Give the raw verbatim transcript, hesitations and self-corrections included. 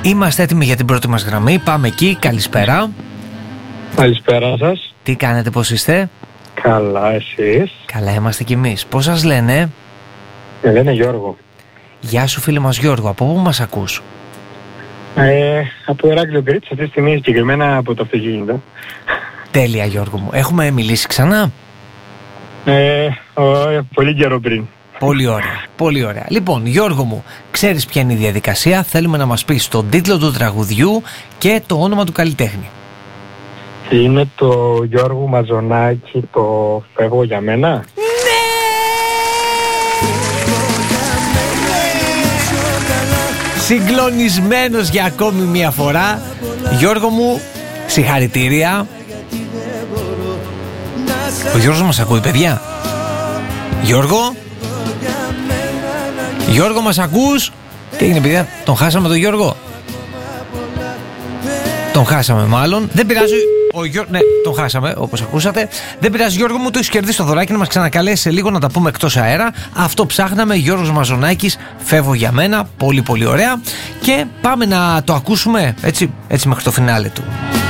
Είμαστε έτοιμοι για την πρώτη μας γραμμή. Πάμε εκεί. Καλησπέρα. Καλησπέρα σας. Τι κάνετε, πώς είστε? Καλά, εσείς? Καλά είμαστε κι εμείς. Πώς σας λένε? Με λένε Γιώργο. Γεια σου φίλε μας Γιώργο. Από πού μας ακούς? Ε, από Ηράκλειο Κρήτης, αυτή τη στιγμή συγκεκριμένα από το αυτοκίνητο. Τέλεια Γιώργο μου. Έχουμε μιλήσει ξανά? Ε, ο, πολύ καιρό πριν. Πολύ ωραία, πολύ ωραία. Λοιπόν, Γιώργο μου, ξέρεις ποια είναι η διαδικασία? Θέλουμε να μας πεις τον τίτλο του τραγουδιού και το όνομα του καλλιτέχνη. Είναι το Γιώργου Μαζονάκη, το «Φεύγω για μένα». Ναι! Συγκλονισμένος για ακόμη μια φορά. Γιώργο μου, συγχαρητήρια. Ο Γιώργος μας ακούει, παιδιά? Γιώργο? Γιώργο, μας ακούς? Τι έγινε, παιδιά? Τον χάσαμε τον Γιώργο? Τον χάσαμε μάλλον. Δεν πειράζει. Ο Γιώ... Ναι, τον χάσαμε όπως ακούσατε. Δεν πειράζει Γιώργο μου, το έχεις κερδίσει το δωράκι. Να μας ξανακαλέσει σε λίγο να τα πούμε εκτός αέρα. Αυτό ψάχναμε. Γιώργος Μαζονάκης, «Φεύγω για μένα». Πολύ πολύ ωραία. Και πάμε να το ακούσουμε έτσι, έτσι μέχρι το φινάλε του.